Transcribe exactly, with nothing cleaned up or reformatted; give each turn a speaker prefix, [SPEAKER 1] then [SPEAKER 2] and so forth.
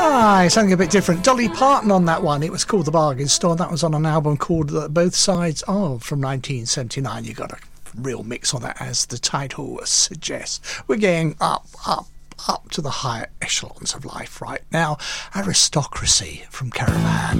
[SPEAKER 1] Ah, something a bit different. Dolly Parton on that one. It was called The Bargain Store. That was on an album called uh, Both Sides Of from nineteen seventy-nine. You got a real mix on that, as the title suggests. We're getting up, up, up to the higher echelons of life right now. Aristocracy from Caravan.